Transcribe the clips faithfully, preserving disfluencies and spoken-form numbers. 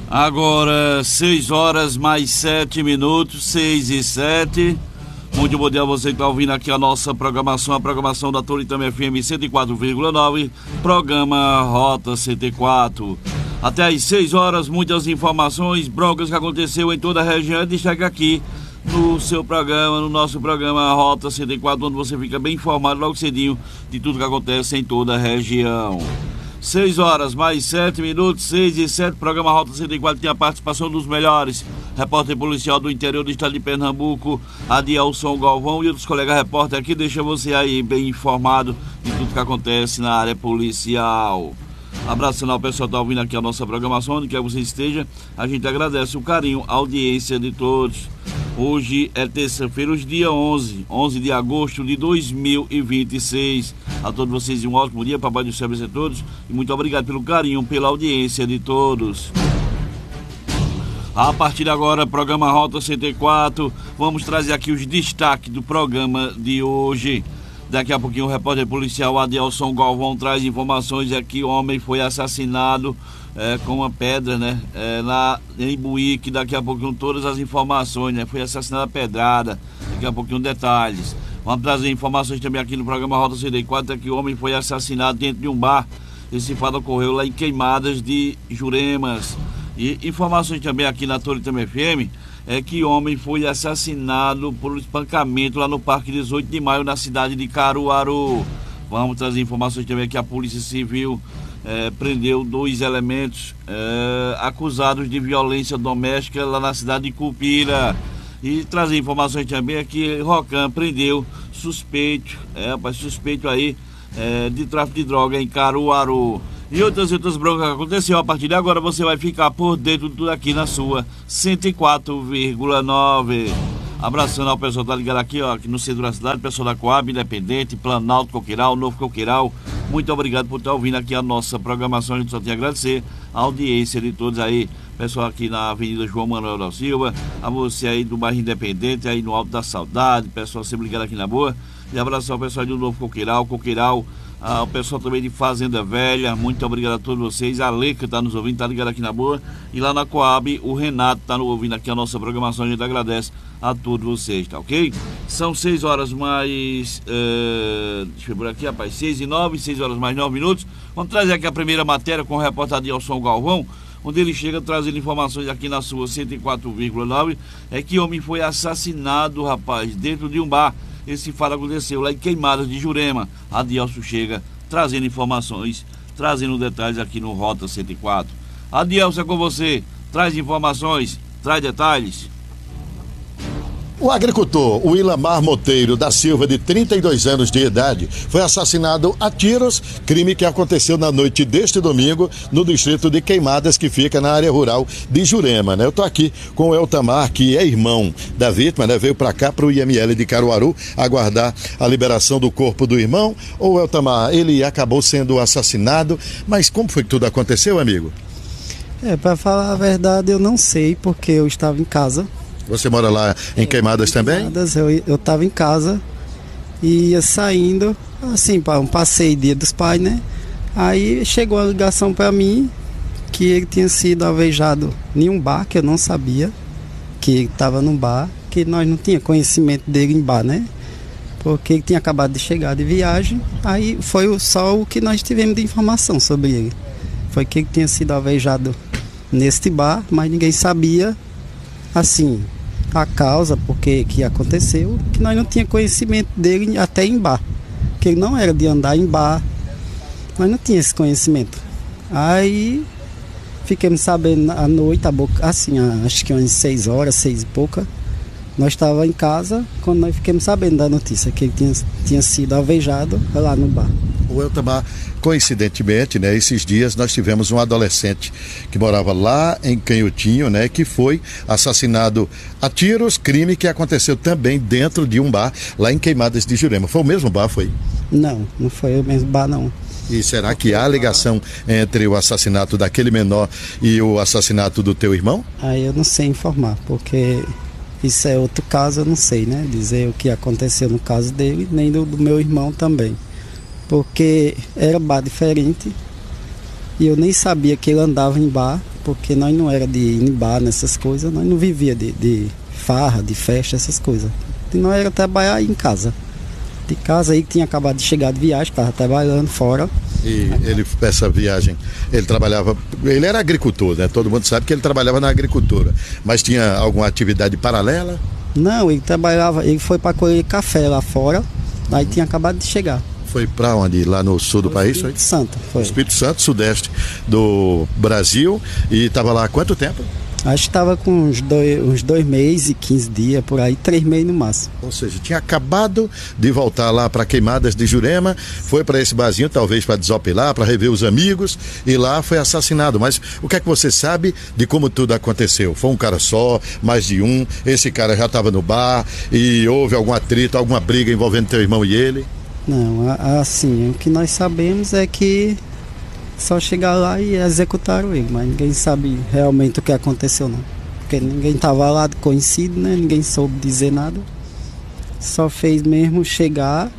Agora, seis horas mais sete minutos, seis e sete. Muito bom dia a você que está ouvindo aqui a nossa programação, a programação da Toritama F M cento e quatro vírgula nove, programa Rota cento e quatro. Até às seis horas, muitas informações, broncas que aconteceu em toda a região, destaque aqui no seu programa, no nosso programa Rota cento e quatro, onde você fica bem informado logo cedinho de tudo que acontece em toda a região. seis horas mais sete minutos, seis e sete, programa Rota cento e quatro tem a participação dos melhores. Repórter policial do interior do estado de Pernambuco, Adielson Galvão, e outros colegas repórter aqui, deixa você aí bem informado de tudo que acontece na área policial. Abraçando ao pessoal que está ouvindo aqui a nossa programação, onde quer que você esteja, a gente agradece o carinho, a audiência de todos. Hoje é terça-feira, hoje dia onze, onze de agosto de dois mil e vinte e seis. A todos vocês um ótimo dia, papai do céu abençoe a todos e muito obrigado pelo carinho, pela audiência de todos. A partir de agora, programa Rota cento e quatro, vamos trazer aqui os destaques do programa de hoje. Daqui a pouquinho o repórter policial Adielson Galvão traz informações aqui. O homem foi assassinado é, com uma pedra, né? É, lá em Buíque. Daqui a pouquinho todas as informações, né? Foi assassinado a pedrada. Daqui a pouquinho detalhes. Vamos trazer informações também aqui no programa Rota cento e quatro, é que o homem foi assassinado dentro de um bar. Esse fato ocorreu lá em Queimadas de Juremas. E informações também aqui na Toritama F M, é que o homem foi assassinado por espancamento lá no Parque dezoito de maio, na cidade de Caruaru. Vamos trazer informações também que a Polícia Civil eh, prendeu dois elementos eh, acusados de violência doméstica lá na cidade de Cupira. E trazer informações também é que Rocan prendeu suspeito, é, rapaz, suspeito aí eh, de tráfico de droga em Caruaru. E outras e outras broncas que aconteceu. A partir de agora você vai ficar por dentro de tudo aqui na sua cento e quatro vírgula nove. Abraçando ao pessoal que tá ligado aqui, ó, aqui no centro da cidade, pessoal da Coab, Independente, Planalto, Coqueiral, Novo Coqueiral. Muito obrigado por estar ouvindo aqui a nossa programação. A gente só tem a agradecer a audiência de todos aí. Pessoal aqui na Avenida João Manuel da Silva, a você aí do bairro Independente, aí no Alto da Saudade, pessoal sempre ligado aqui na boa. E abraço ao pessoal do Novo Coqueiral, Coqueiral. Ah, o pessoal também de Fazenda Velha, muito obrigado a todos vocês. A Leica está nos ouvindo, está ligado aqui na boa. E lá na Coab, o Renato está nos ouvindo aqui a nossa programação. A gente agradece a todos vocês, tá ok? São seis horas mais. Uh, deixa eu ver aqui, rapaz. seis e nove, seis horas mais nove minutos. Vamos trazer aqui a primeira matéria com o repórter Adielson Galvão, onde ele chega trazendo informações aqui na sua cento e quatro vírgula nove. É que o homem foi assassinado, rapaz, dentro de um bar. Esse fato aconteceu lá em Queimadas de Jurema. Adielson chega trazendo informações, trazendo detalhes aqui no Rota cento e quatro. Adielson, é com você. Traz informações, traz detalhes. O agricultor Willamar Monteiro da Silva, de trinta e dois anos de idade, foi assassinado a tiros, crime que aconteceu na noite deste domingo no distrito de Queimadas, que fica na área rural de Jurema, né? Eu tô aqui com o Eltamar, que é irmão da vítima, né? Veio para cá, para o I M L de Caruaru, aguardar a liberação do corpo do irmão. Ô Eltamar, ele acabou sendo assassinado, mas como foi que tudo aconteceu, amigo? É, para falar a verdade, eu não sei, porque eu estava em casa. Você mora lá em Queimadas também? Queimadas, eu eu estava em casa e ia saindo, assim, para um passeio dia dos pais, né? Aí chegou a ligação para mim que ele tinha sido alvejado em um bar, que eu não sabia que ele estava num bar, que nós não tínhamos conhecimento dele em bar, né? Porque ele tinha acabado de chegar de viagem. Aí foi só o que nós tivemos de informação sobre ele. Foi que ele tinha sido alvejado neste bar, mas ninguém sabia, assim, a causa, porque que aconteceu, que nós não tínhamos conhecimento dele até em bar, que ele não era de andar em bar, nós não tínhamos esse conhecimento. Aí fiquemos sabendo à noite, a boca, assim, acho que umas seis horas, seis e pouca, nós estávamos em casa, quando nós ficamos sabendo da notícia que ele tinha, tinha sido alvejado lá no bar. O Eltamar, coincidentemente, né, esses dias nós tivemos um adolescente que morava lá em Canhotinho, né, que foi assassinado a tiros, crime que aconteceu também dentro de um bar lá em Queimadas de Jurema. Foi o mesmo bar, foi? Não, não foi o mesmo bar, não. E será que há ligação entre o assassinato daquele menor e o assassinato do teu irmão? Aí eu não sei informar, porque isso é outro caso, eu não sei, né, dizer o que aconteceu no caso dele, nem do, do meu irmão também. Porque era bar diferente e eu nem sabia que ele andava em bar, porque nós não era de ir em bar, nessas coisas, nós não vivia de, de farra, de festa, essas coisas. E nós era trabalhar em casa. De casa aí que tinha acabado de chegar de viagem, estava trabalhando fora. E ele, essa viagem, ele trabalhava, ele era agricultor, né? Todo mundo sabe que ele trabalhava na agricultura, mas tinha alguma atividade paralela? Não, ele trabalhava, ele foi para colher café lá fora, aí tinha acabado de chegar. Foi para onde? Lá no sul do país? Espírito Santo, foi. Espírito Santo, sudeste do Brasil, e estava lá há quanto tempo? Acho que estava com uns dois, uns dois meses e quinze dias, por aí, três meses no máximo. Ou seja, tinha acabado de voltar lá para Queimadas de Jurema, foi para esse barzinho, talvez para desopilar, para rever os amigos, e lá foi assassinado. Mas o que é que você sabe de como tudo aconteceu? Foi um cara só, mais de um, esse cara já estava no bar, e houve algum atrito, alguma briga envolvendo teu irmão e ele? Não, assim, o que nós sabemos é que só chegaram lá e executaram ele, mas ninguém sabe realmente o que aconteceu, não. Porque ninguém estava lá conhecido, né? Ninguém soube dizer nada. Só fez mesmo chegar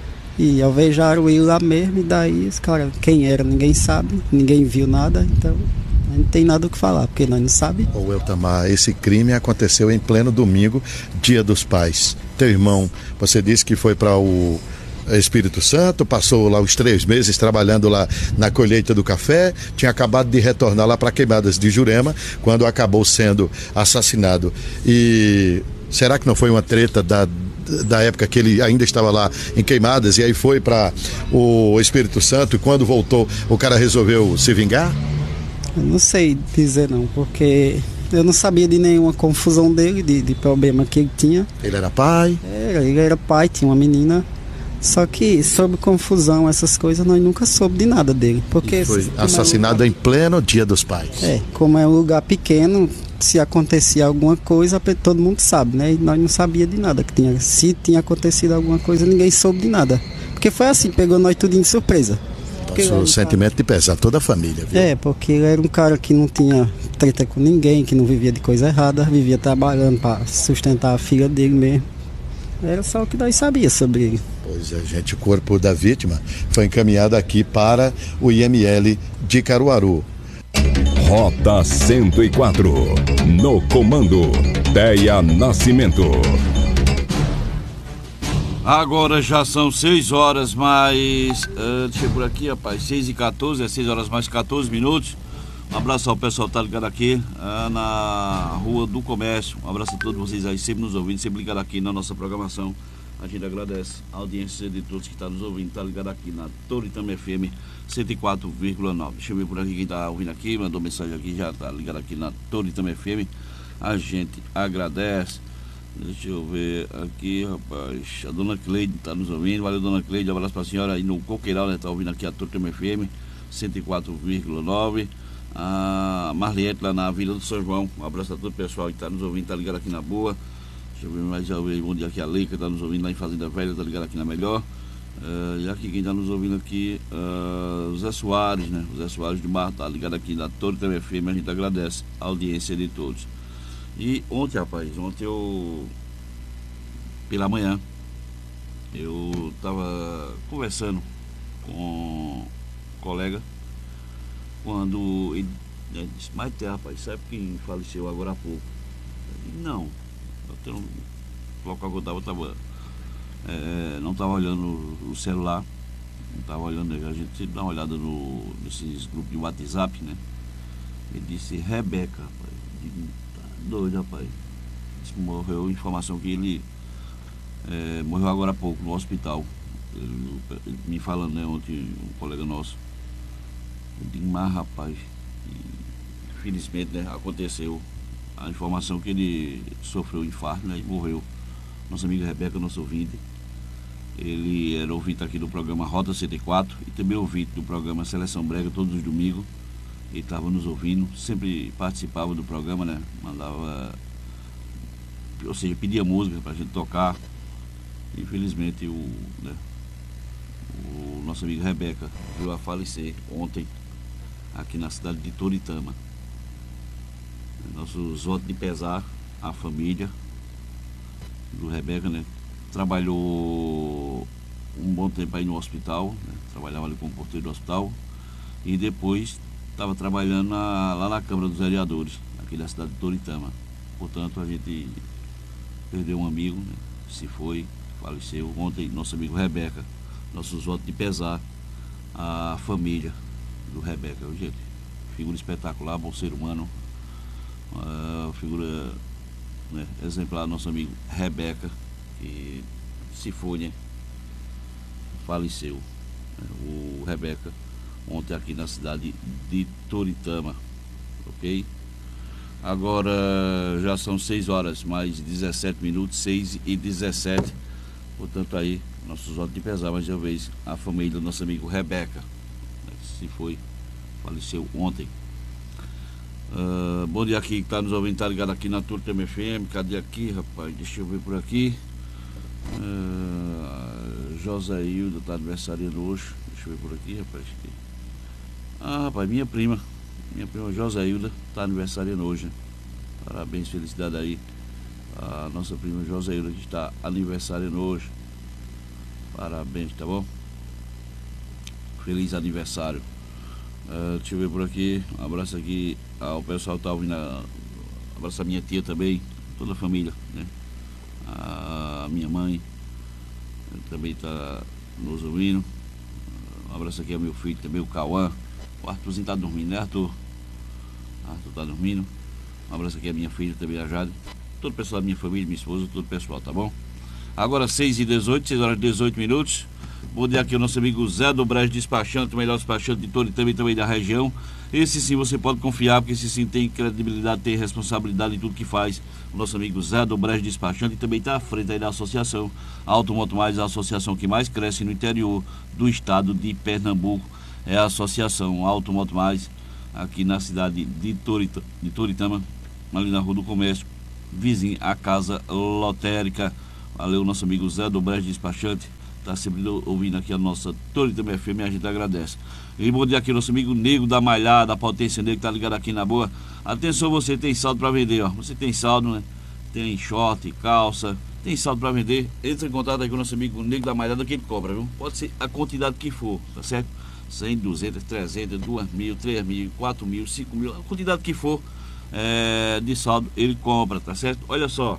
e alvejaram ele lá mesmo, e daí os caras, quem era, ninguém sabe, ninguém viu nada, então não tem nada o que falar, porque nós não sabemos. Ô Eltamar, esse crime aconteceu em pleno domingo, Dia dos Pais. Teu irmão, você disse que foi para o Espírito Santo, passou lá os três meses trabalhando lá na colheita do café, tinha acabado de retornar lá para Queimadas de Jurema, quando acabou sendo assassinado. E será que não foi uma treta da, da época que ele ainda estava lá em Queimadas, e aí foi para o Espírito Santo, e quando voltou o cara resolveu se vingar? Eu não sei dizer não, porque eu não sabia de nenhuma confusão dele, de, de problema que ele tinha. Ele era pai? Era, ele era pai, tinha uma menina. Só que sobre confusão, essas coisas, nós nunca soube de nada dele. Porque foi assassinado é um lugar... em pleno Dia dos Pais. É, como é um lugar pequeno, se acontecia alguma coisa, todo mundo sabe, né? E nós não sabíamos de nada que tinha. Se tinha acontecido alguma coisa, ninguém soube de nada. Porque foi assim, pegou nós tudo de surpresa. Passou o sentimento de pesar toda a família, viu? É, porque ele era um cara que não tinha treta com ninguém, que não vivia de coisa errada, vivia trabalhando para sustentar a filha dele mesmo. Era só o que nós sabíamos sobre ele. Pois é, gente, o corpo da vítima foi encaminhado aqui para o I M L de Caruaru. Rota cento e quatro, no comando, Deia Nascimento. Agora já são seis horas mais... Uh, deixa eu por aqui, rapaz, seis e quatorze, é seis horas mais quatorze minutos. Um abraço ao pessoal que tá ligado aqui uh, na Rua do Comércio. Um abraço a todos vocês aí, sempre nos ouvindo, sempre ligado aqui na nossa programação. A gente agradece a audiência de todos que estão tá nos ouvindo, tá ligado aqui na Toritama F M cento e quatro vírgula nove. Deixa eu ver por aqui quem tá ouvindo aqui, mandou mensagem aqui, já tá ligado aqui na Toritama F M. A gente agradece. Deixa eu ver aqui, rapaz. A dona Cleide tá nos ouvindo. Valeu, dona Cleide. Um abraço pra senhora aí no Coqueiral, né? Tá ouvindo aqui a Toritama F M cento e quatro vírgula nove. A Marliette lá na Vila do São João. Um abraço a todo o pessoal que tá nos ouvindo, tá ligado aqui na boa. Deixa eu ver mais um bom dia aqui, a Leica tá nos ouvindo lá em Fazenda Velha, tá ligado aqui na Melhor. Uh, e aqui quem tá nos ouvindo aqui, uh, o Zé Soares, né? O Zé Soares de Mar, tá ligado aqui na Toritama F M. A gente agradece a audiência de todos. E ontem, rapaz, ontem eu, pela manhã, eu tava conversando com um colega, quando ele, ele disse, mas tem, rapaz, sabe quem faleceu agora há pouco? Eu disse, não, eu tenho um local que eu tava, eu tava é, não estava olhando o celular, não estava olhando, a gente sempre dá uma olhada no, nesses grupos de WhatsApp, né? Ele disse, Rebeca, rapaz. Eu digo, doido, rapaz. Disse, morreu, informação que ele é, morreu agora há pouco no hospital. Ele, ele me falando, né, ontem, um colega nosso. Eu digo, mas rapaz, e, infelizmente, né, aconteceu a informação que ele sofreu um infarto, né, e morreu. Nossa amiga Rebeca, nosso ouvinte. Ele era ouvinte aqui do programa Rota cento e quatro e também ouvinte do programa Seleção Brega todos os domingos. Ele estava nos ouvindo, sempre participava do programa, né? Mandava, ou seja, pedia música para a gente tocar. Infelizmente, o, né, o nosso amigo Rebeca veio a falecer ontem, aqui na cidade de Toritama. Nossos votos de pesar à família do Rebeca, né? Trabalhou um bom tempo aí no hospital, né? Trabalhava ali como porteiro do hospital e depois estava trabalhando na, lá na Câmara dos Vereadores, aqui da cidade de Toritama. Portanto, a gente perdeu um amigo, né? Se foi, faleceu. Ontem, nosso amigo Rebeca, nossos votos de pesar à família do Rebeca, gente. Figura espetacular, bom ser humano, uh, figura, né, exemplar, nosso amigo Rebeca, que se foi, né? Faleceu. O Rebeca, ontem aqui na cidade de Toritama, ok? Agora já são seis horas, mais dezessete minutos, seis e dezessete. Portanto, aí, nossos votos de pesar, mais uma vez, a família do nosso amigo Rebeca, né, se foi, faleceu ontem. Uh, bom dia aqui, que está nos ouvindo, tá ligado aqui na Toritama F M. Cadê aqui, rapaz? Deixa eu ver por aqui. Uh, Josailda está aniversariando hoje. Deixa eu ver por aqui, rapaz. Ah, rapaz, minha prima. Minha prima Josailda está aniversariando hoje. Parabéns, felicidade aí. A nossa prima Josailda que está aniversariando hoje. Parabéns, tá bom? Feliz aniversário. Uh, deixa eu ver por aqui. Um abraço aqui ao pessoal que tá ouvindo. A... Um abraço a minha tia também. Toda a família, né? A minha mãe também está nos ouvindo. Um abraço aqui ao meu filho também, o Cauã. O Arthurzinho está dormindo, né, Arthur? Arthur está dormindo. Um abraço aqui à minha filha também, a Jade. Todo o pessoal da minha família, minha esposa, todo o pessoal, tá bom? Agora seis e dezoito, seis horas e dezoito minutos. Bom dia aqui ao nosso amigo Zé do Brejo Despachante, o melhor despachante de Toritama e também da região. Esse sim você pode confiar, porque esse sim tem credibilidade, tem responsabilidade em tudo que faz. O nosso amigo Zé do Brejo Despachante, e também está à frente aí da associação Automoto Mais, a associação que mais cresce no interior do estado de Pernambuco. É a associação Automoto Mais, aqui na cidade de Toritama, de Toritama, ali na Rua do Comércio, vizinho à Casa Lotérica. Valeu, nosso amigo Zé do Brejo Despachante. Está sempre ouvindo aqui a nossa Toritama F M, a gente agradece. E bom dia aqui, nosso amigo Nego da Malhada, a Potência Negro, que está ligado aqui na boa. Atenção, você tem saldo para vender, ó. Você tem saldo, né? Tem short, calça, tem saldo para vender. Entra em contato aí com o nosso amigo Nego da Malhada, que ele cobra, viu? Pode ser a quantidade que for, tá certo? cem, duzentos, trezentos, duas mil, três mil, quatro mil, cinco mil, a quantidade que for é, de saldo, ele compra, tá certo? Olha só.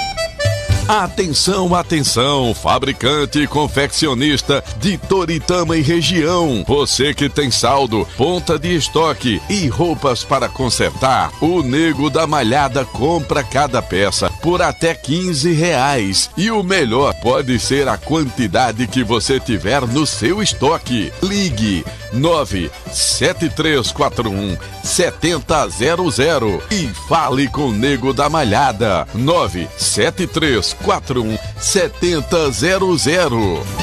Atenção, atenção, fabricante e confeccionista de Toritama e região. Você que tem saldo, ponta de estoque e roupas para consertar, o Nego da Malhada compra cada peça por até quinze reais. E o melhor pode ser a quantidade que você tiver no seu estoque. Ligue nove sete três quatro um sete zero zero zero e fale com o Nego da Malhada. nove sete três quatro um sete zero zero.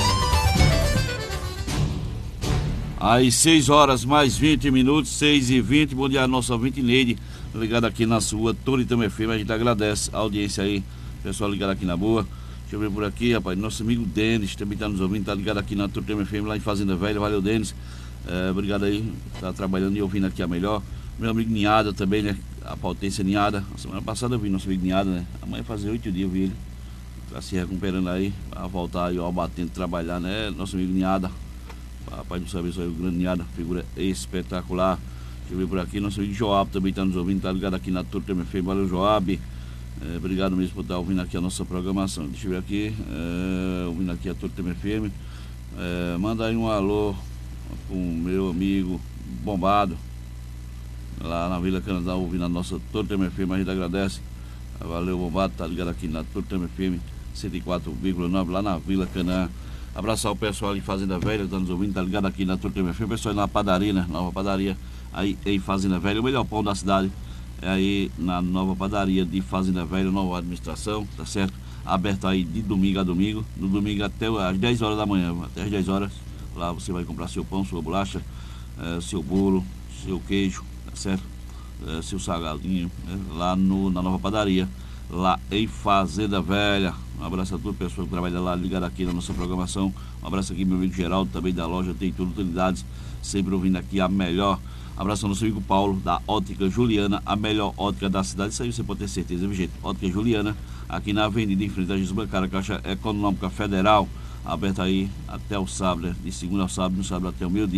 Às seis horas mais vinte minutos, seis e vinte. Bom dia, nosso ouvinte Neide, ligado aqui na sua Toritama F M. A gente agradece a audiência aí, pessoal ligado aqui na boa. Deixa eu ver por aqui, rapaz. Nosso amigo Denis também está nos ouvindo, tá ligado aqui na Toritama F M, lá em Fazenda Velha. Valeu, Denis. É, obrigado aí, tá trabalhando e ouvindo aqui a melhor. Meu amigo Ninhada também, né? A Potência Ninhada. A semana passada eu vi nosso amigo Ninhada, né? Amanhã fazer oito dias eu vi ele. Tá se recuperando aí, para voltar aí ao batendo, trabalhar, né? Nosso amigo Ninhada. Rapaz do céu, abençoe o grande Ninhada, figura espetacular. Deixa eu ver por aqui, nosso amigo Joab também está nos ouvindo, tá ligado aqui na Toritama F M. Valeu, Joab. É, obrigado mesmo por estar ouvindo aqui a nossa programação. Deixa eu ver aqui, é, ouvindo aqui a Toritama F M. É, manda aí um alô com o meu amigo Bombado, lá na Vila Canadá, ouvindo a nossa Toritama F M. A gente agradece. Valeu, Bombado, tá ligado aqui na Toritama F M cento e quatro vírgula nove, lá na Vila Canaã. Abraçar o pessoal ali em Fazenda Velha, tá nos ouvindo, tá ligado aqui na Toritama F M. O pessoal na padaria, né? Nova padaria aí em Fazenda Velha, o melhor pão da cidade é aí na nova padaria de Fazenda Velha, nova administração, tá certo? Aberto aí de domingo a domingo, no domingo até às dez horas da manhã, até às dez horas. Lá você vai comprar seu pão, sua bolacha, é, seu bolo, seu queijo, tá certo? É, seu salgadinho, né? Lá no, na nova padaria, lá em Fazenda Velha. Um abraço a todo o pessoal que trabalha lá, ligado aqui na nossa programação. Um abraço aqui meu amigo Geraldo, também da loja Tem Tudo Utilidades, sempre ouvindo aqui a melhor. Abraço ao nosso amigo Paulo, da Ótica Juliana, a melhor ótica da cidade. Isso aí você pode ter certeza, viu, gente? Ótica Juliana, aqui na avenida, em frente à Jesus Bancária, Caixa Econômica Federal, aberta aí até o sábado, de segunda ao sábado, no sábado até o meio-dia.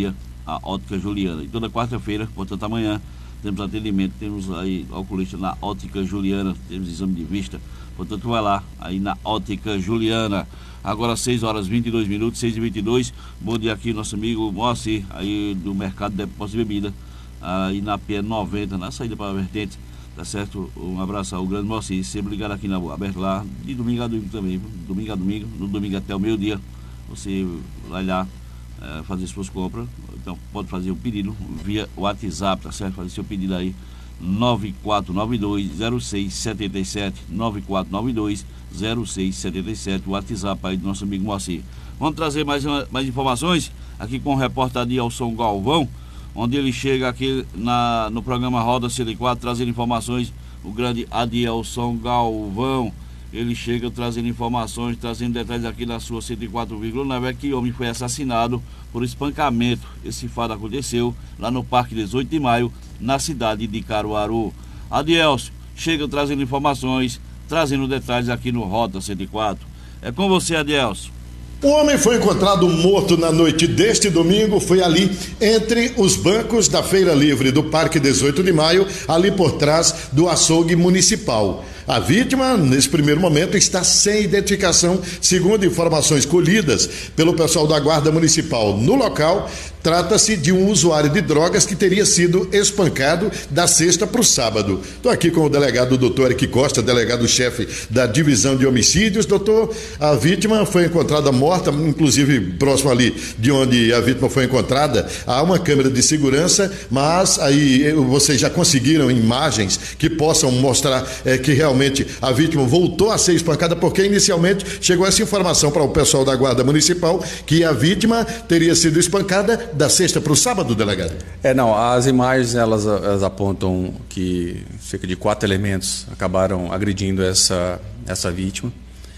a Ótica Juliana. E toda quarta-feira, portanto amanhã, temos atendimento, temos aí oculista na Ótica Juliana, temos exame de vista, portanto vai lá, aí na Ótica Juliana. Agora seis horas e vinte e dois minutos, seis e vinte e dois, bom dia aqui nosso amigo Moacir, aí do Mercado de Depósito de Bebida, aí na P noventa, na saída para a Vertente, tá certo? Um abraço ao grande Moacir, sempre ligado aqui na aberto lá, de domingo a domingo também, domingo a domingo, no domingo até o meio-dia, você vai lá é, fazer suas compras, então pode fazer o pedido via WhatsApp, tá certo? Fazer seu pedido aí, nove quatro nove dois zero seis sete sete, nove quatro nove dois zero seis sete sete, o WhatsApp aí do nosso amigo Moacir. Vamos trazer mais, mais informações aqui com o repórter Adilson Galvão, onde ele chega aqui na, no programa Roda cento e quatro, trazendo informações, o grande Adilson Galvão, ele chega trazendo informações, trazendo detalhes aqui na sua cento e quatro vírgula nove, é que o homem foi assassinado por espancamento. Esse fato aconteceu lá no Parque dezoito de maio, na cidade de Caruaru. Adilson chega trazendo informações, trazendo detalhes aqui no Rota cento e quatro. É com você, Adilson. O homem foi encontrado morto na noite deste domingo, foi ali entre os bancos da Feira Livre do Parque dezoito de maio, ali por trás do açougue municipal. A vítima, nesse primeiro momento, está sem identificação, segundo informações colhidas pelo pessoal da Guarda Municipal. No local, trata-se de um usuário de drogas que teria sido espancado da sexta para o sábado. Estou aqui com o delegado doutor Eric Costa, delegado-chefe da Divisão de Homicídios. Doutor, a vítima foi encontrada morta, inclusive próximo ali de onde a vítima foi encontrada, há uma câmera de segurança, mas aí vocês já conseguiram imagens que possam mostrar é, que realmente a vítima voltou a ser espancada, porque inicialmente chegou essa informação para o pessoal da Guarda Municipal que a vítima teria sido espancada da sexta para o sábado, delegado? É, não, as imagens elas, elas apontam que cerca de quatro elementos acabaram agredindo essa, essa vítima.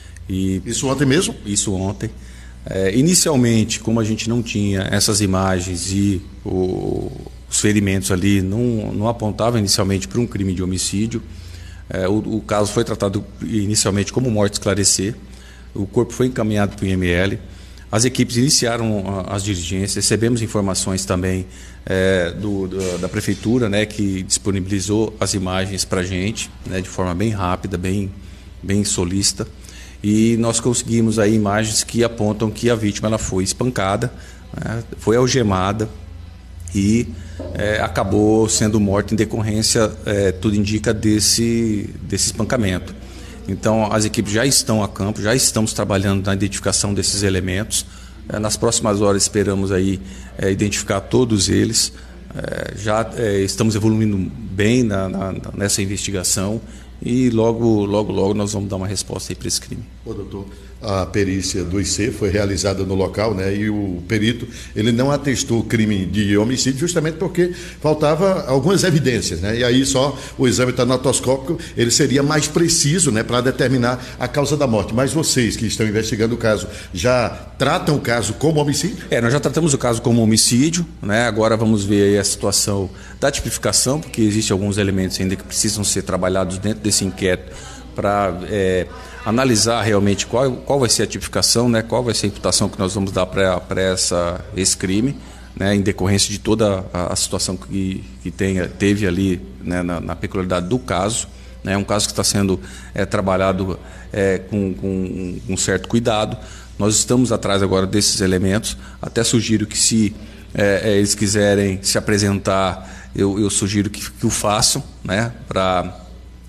E isso ontem mesmo? Isso ontem. É, inicialmente, como a gente não tinha essas imagens e o, os ferimentos ali não, não apontavam inicialmente para um crime de homicídio, é, o, o caso foi tratado inicialmente como morte esclarecer, o corpo foi encaminhado para o I M L, as equipes iniciaram as diligências, recebemos informações também é, do, do, da Prefeitura, né, que disponibilizou as imagens para a gente, né, de forma bem rápida, bem, bem solícita. E nós conseguimos aí imagens que apontam que a vítima ela foi espancada, né, foi algemada e é, acabou sendo morta em decorrência, é, tudo indica, desse, desse espancamento. Então as equipes já estão a campo, já estamos trabalhando na identificação desses elementos. É, nas próximas horas esperamos aí é, identificar todos eles. É, já é, estamos evoluindo bem na, na, nessa investigação. E logo, logo, logo nós vamos dar uma resposta aí para esse crime. Ô, doutor, a perícia do I C foi realizada no local, né? E o perito, ele não atestou o crime de homicídio justamente porque faltava algumas evidências, né? E aí só o exame tanatoscópico, ele seria mais preciso, né? Para determinar a causa da morte. Mas vocês que estão investigando o caso, já tratam o caso como homicídio? É, nós já tratamos o caso como homicídio, né? Agora vamos ver aí a situação da tipificação, porque existem alguns elementos ainda que precisam ser trabalhados dentro desse inquérito para é, analisar realmente qual, qual vai ser a tipificação, né, qual vai ser a imputação que nós vamos dar para esse crime, né, em decorrência de toda a, a situação que, que tenha, teve ali, né, na, na peculiaridade do caso. É né, um caso que está sendo é, trabalhado é, com, com um certo cuidado. Nós estamos atrás agora desses elementos, até sugiro que se é, eles quiserem se apresentar, eu, eu sugiro que, que o façam, né, para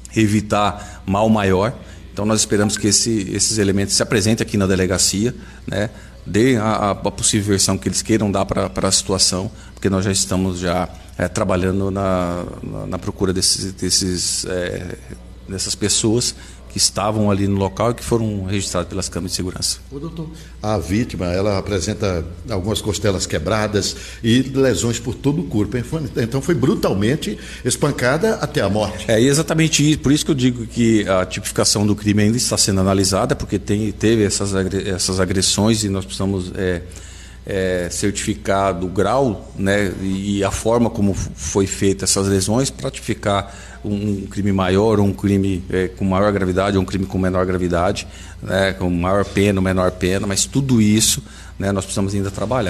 evitar mal maior. Então nós esperamos que esse, esses elementos se apresentem aqui na delegacia, né, deem a, a possível versão que eles queiram dar para a situação, porque nós já estamos já é, trabalhando na, na, na procura desses, desses, é, dessas pessoas que estavam ali no local e que foram registradas pelas câmeras de segurança. Ô, doutor, a vítima, ela apresenta algumas costelas quebradas e lesões por todo o corpo. Então foi brutalmente espancada até a morte. É exatamente isso. Por isso que eu digo que a tipificação do crime ainda está sendo analisada, porque tem, teve essas, essas agressões e nós precisamos é, é, certificar do grau, né, e a forma como foi feita essas lesões para tipificar um crime maior, ou um crime é, com maior gravidade, ou um crime com menor gravidade, né, com maior pena ou menor pena, mas tudo isso, né, nós precisamos ainda trabalhar.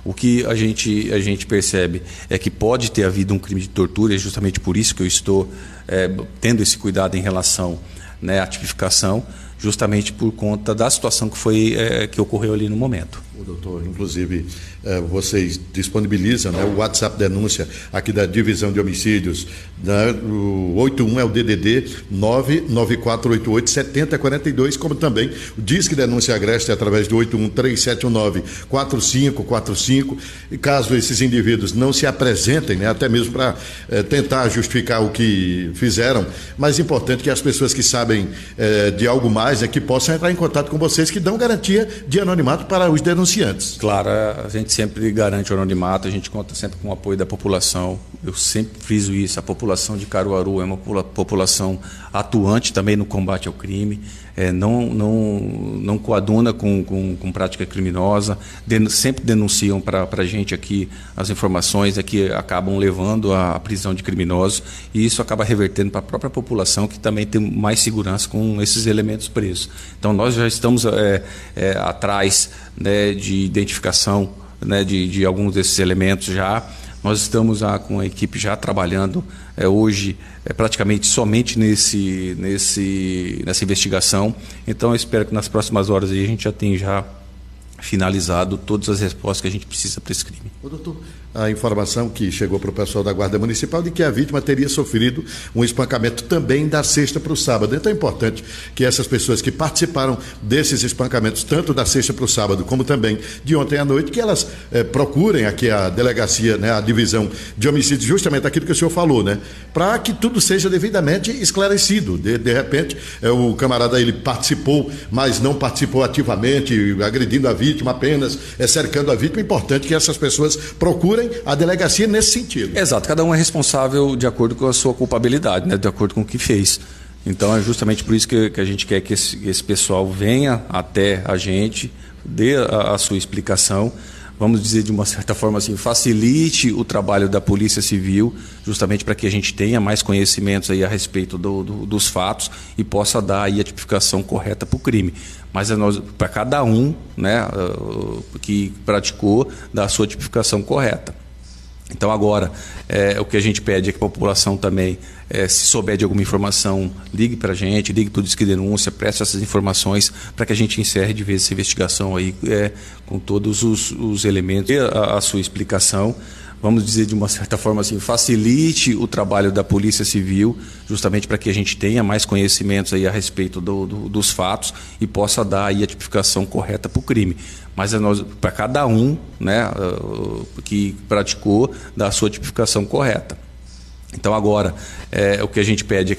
O que a gente, a gente percebe é que pode ter havido um crime de tortura, e é justamente por isso que eu estou é, tendo esse cuidado em relação, né, à tipificação, justamente por conta da situação que, foi, é, que ocorreu ali no momento. O doutor, inclusive, eh, vocês disponibilizam, né, o WhatsApp denúncia aqui da Divisão de Homicídios, né, o oito um é o D D D nove nove quatro oito oito sete zero quatro dois, como também o Disque Denúncia Agreste através do oito um três sete um nove quatro cinco quatro cinco, e caso esses indivíduos não se apresentem, né, até mesmo para eh, tentar justificar o que fizeram, mas é importante que as pessoas que sabem eh, de algo mais é que possam entrar em contato com vocês, que dão garantia de anonimato para os denunciantes. Claro, a gente sempre garante o anonimato, a gente conta sempre com o apoio da população. Eu sempre friso isso, a população de Caruaru é uma população atuante também no combate ao crime, é, não, não, não coaduna com, com, com prática criminosa, den, sempre denunciam para a gente aqui as informações é que acabam levando à prisão de criminosos, e isso acaba revertendo para a própria população, que também tem mais segurança com esses elementos presos. Então nós já estamos é, é, atrás, né, de identificação, né, de, de alguns desses elementos já. Nós estamos ah, com a equipe já trabalhando é, hoje é, praticamente somente nesse, nesse, nessa investigação. Então eu espero que nas próximas horas aí a gente já tenha já finalizado todas as respostas que a gente precisa para esse crime. Ô, doutor, a informação que chegou para o pessoal da Guarda Municipal de que a vítima teria sofrido um espancamento também da sexta para o sábado. Então é importante que essas pessoas que participaram desses espancamentos, tanto da sexta para o sábado, como também de ontem à noite, que elas eh, procurem aqui a delegacia, né, a divisão de homicídios, justamente aquilo que o senhor falou, né, para que tudo seja devidamente esclarecido. De, de repente, eh, o camarada ele participou, mas não participou ativamente, agredindo a vítima apenas, eh, cercando a vítima. É importante que essas pessoas procurem a delegacia nesse sentido. Exato, cada um é responsável de acordo com a sua culpabilidade, né, de acordo com o que fez. Então é justamente por isso que, que a gente quer que esse, esse pessoal venha até a gente, dê a, a sua explicação, vamos dizer de uma certa forma assim, facilite o trabalho da Polícia Civil, justamente para que a gente tenha mais conhecimentos aí a respeito do, do, dos fatos e possa dar aí a tipificação correta para o crime. Mas é para cada um, né, que praticou, dar a sua tipificação correta. Então agora, é, o que a gente pede é que a população também, é, se souber de alguma informação, ligue para a gente, ligue para o Disque Denúncia, preste essas informações para que a gente encerre de vez essa investigação aí, é, com todos os, os elementos, a, a sua explicação, vamos dizer de uma certa forma assim, facilite o trabalho da Polícia Civil, justamente para que a gente tenha mais conhecimentos aí a respeito do, do, dos fatos e possa dar aí a tipificação correta para o crime. Mas é para cada um, né, que praticou, dar a sua tipificação correta. Então agora, é, o que a gente pede é que